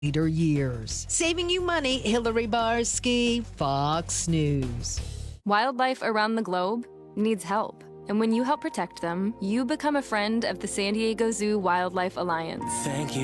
later years. Saving you money, Hillary Barsky, Fox News. Wildlife around the globe needs help. And when you help protect them, you become a friend of the San Diego Zoo Wildlife Alliance. Thank you.